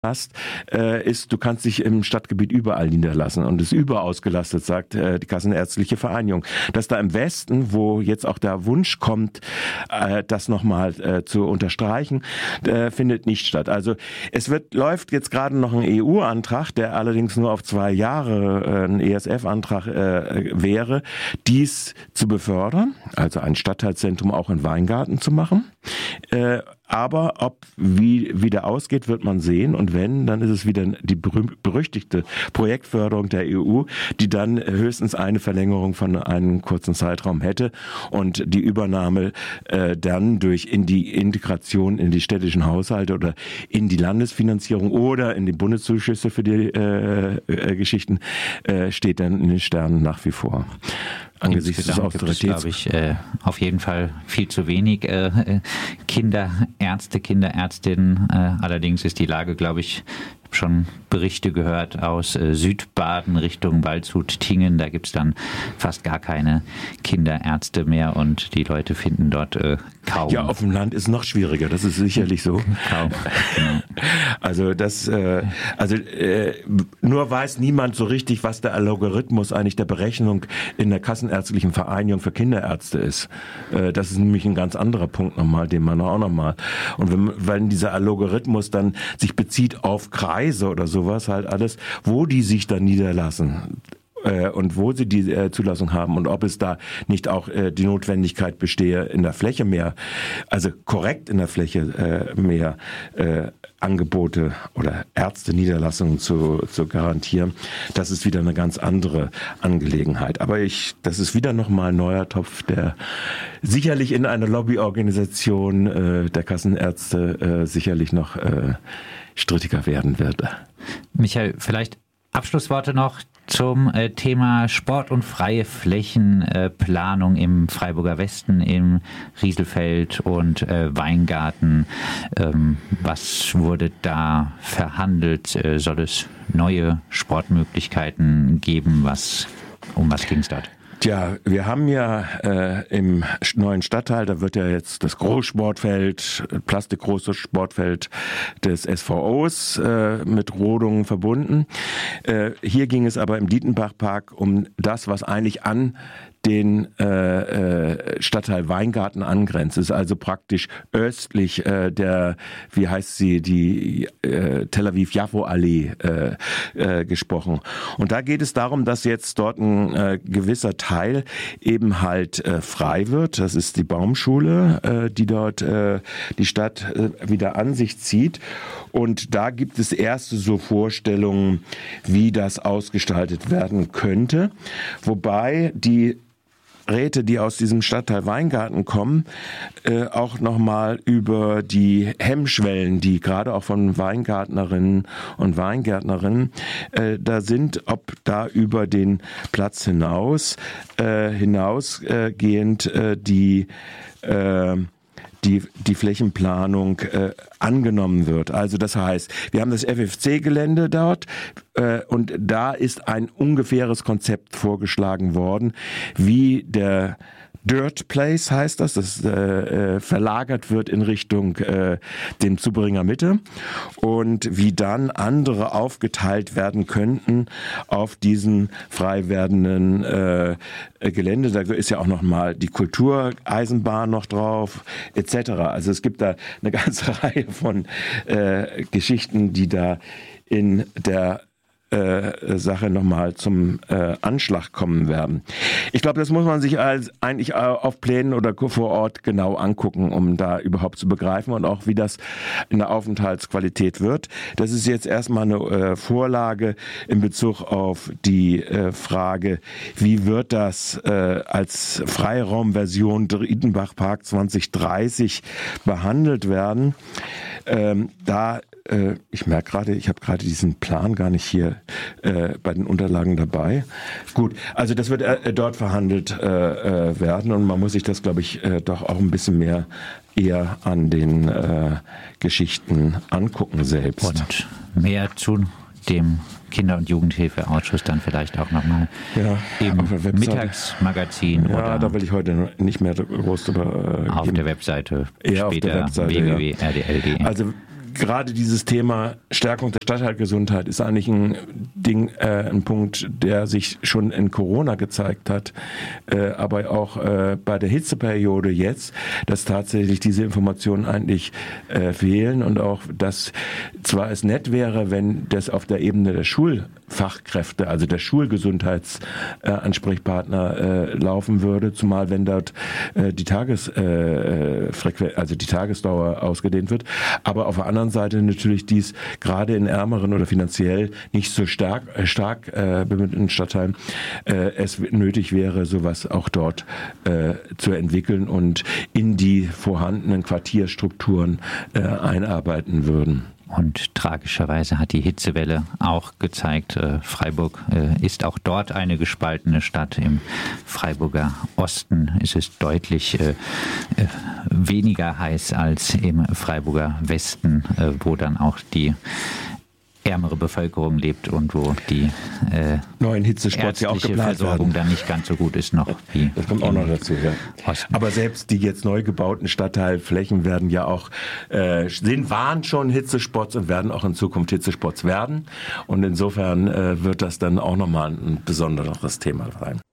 hast, ist, du kannst dich im Stadtgebiet überall niederlassen und ist überausgelastet, sagt die Kassenärztliche Vereinigung. Dass da im Westen, wo jetzt auch der Wunsch kommt, das nochmal zu unterstreichen, findet nicht statt. Also läuft jetzt gerade noch ein EU-Antrag, der allerdings nur auf 2 Jahre ein ESF-Antrag wäre, dies zu befördern, also ein Stadtteilzentrum auch in Weingarten zu machen. Aber wie der ausgeht, wird man sehen. Und wenn, dann ist es wieder die berüchtigte Projektförderung der EU, die dann höchstens eine Verlängerung von einem kurzen Zeitraum hätte und die Übernahme dann in die Integration in die städtischen Haushalte oder in die Landesfinanzierung oder in die Bundeszuschüsse für die Geschichten steht dann in den Sternen nach wie vor. Angesichts des Austeritäts. Gibt es, glaube ich, auf jeden Fall viel zu wenig Kinderärzte, Kinderärztinnen. Allerdings ist die Lage, glaube ich, schon Berichte gehört aus Südbaden Richtung Waldshut, Tingen. Da gibt es dann fast gar keine Kinderärzte mehr und die Leute finden dort kaum. Ja, auf dem Land ist noch schwieriger, das ist sicherlich so. Kaum, genau. Also nur weiß niemand so richtig, was der Algorithmus eigentlich der Berechnung in der Kassenärztlichen Vereinigung für Kinderärzte ist. Das ist nämlich ein ganz anderer Punkt nochmal, den man auch nochmal. Und wenn dieser Algorithmus dann sich bezieht auf Kreise oder sowas halt alles, wo die sich dann niederlassen und wo sie die Zulassung haben und ob es da nicht auch die Notwendigkeit bestehe, in der Fläche mehr, also korrekt in der Fläche mehr Angebote oder Ärzte-Niederlassungen zu garantieren, das ist wieder eine ganz andere Angelegenheit. Aber das ist wieder nochmal ein neuer Topf, der sicherlich in einer Lobbyorganisation der Kassenärzte sicherlich noch strittiger werden wird. Michael, vielleicht Abschlussworte noch zum Thema Sport- und freie Flächenplanung im Freiburger Westen, im Rieselfeld und Weingarten. Was wurde da verhandelt? Soll es neue Sportmöglichkeiten geben? Um was ging es dort? Tja, wir haben ja im neuen Stadtteil, da wird ja jetzt das Großsportfeld, plastikgroße Sportfeld des SVOs mit Rodungen verbunden. Hier ging es aber im Dietenbach-Park um das, was eigentlich an den Stadtteil Weingarten angrenzt. Es ist also praktisch östlich wie heißt sie, die Tel Aviv-Jaffo-Allee gesprochen. Und da geht es darum, dass jetzt dort ein gewisser Teil eben halt frei wird. Das ist die Baumschule, die dort die Stadt wieder an sich zieht. Und da gibt es erste so Vorstellungen, wie das ausgestaltet werden könnte. Wobei die Räte, die aus diesem Stadtteil Weingarten kommen, auch nochmal über die Hemmschwellen, die gerade auch von Weingärtnerinnen und Weingärtnerinnen da sind, ob da über den Platz hinausgehend die Flächenplanung angenommen wird. Also das heißt, wir haben das FFC-Gelände dort und da ist ein ungefähres Konzept vorgeschlagen worden, wie der Dirt Place heißt das verlagert wird in Richtung dem Zubringer Mitte und wie dann andere aufgeteilt werden könnten auf diesen frei werdenden Gelände. Da ist ja auch noch mal die Kultureisenbahn noch drauf, etc. Also es gibt da eine ganze Reihe von Geschichten, die da in der Sache nochmal zum Anschlag kommen werden. Ich glaube, das muss man sich eigentlich auf Plänen oder vor Ort genau angucken, um da überhaupt zu begreifen und auch wie das in der Aufenthaltsqualität wird. Das ist jetzt erstmal eine Vorlage in Bezug auf die Frage, wie wird das als Freiraumversion Dietenbach-Park 2030 behandelt werden. Ich merke gerade, ich habe gerade diesen Plan gar nicht hier bei den Unterlagen dabei. Gut, also das wird dort verhandelt werden und man muss sich das, glaube ich, doch auch ein bisschen mehr eher an den Geschichten angucken selbst. Und mehr zu dem Kinder- und Jugendhilfeausschuss dann vielleicht auch nochmal im Mittagsmagazin. Ja, oder da will ich heute nicht mehr groß drüber auf der Webseite später www.rdl.de. Also gerade dieses Thema Stärkung der Stadtteilgesundheit ist eigentlich ein Punkt, der sich schon in Corona gezeigt hat, aber auch bei der Hitzeperiode jetzt, dass tatsächlich diese Informationen eigentlich fehlen und auch, dass zwar es nett wäre, wenn das auf der Ebene der Schulfachkräfte, also der Schulgesundheitsansprechpartner laufen würde, zumal wenn dort die Tagesdauer ausgedehnt wird, aber auf der anderen Seite natürlich dies gerade in ärmeren oder finanziell nicht so stark bemühten Stadtteilen es nötig wäre, sowas auch dort zu entwickeln und in die vorhandenen Quartierstrukturen einarbeiten würden. Und tragischerweise hat die Hitzewelle auch gezeigt, Freiburg ist auch dort eine gespaltene Stadt. Im Freiburger Osten ist es deutlich weniger heiß als im Freiburger Westen, wo dann auch die ärmere Bevölkerung lebt und wo die neuen Hitzespots ja auch geplant Versorgung dann nicht ganz so gut ist noch wie das kommt auch noch dazu, ja. Osten. Aber selbst die jetzt neu gebauten Stadtteilflächen werden ja auch waren schon Hitzespots und werden auch in Zukunft Hitzespots werden und insofern wird das dann auch nochmal ein besonderes Thema sein.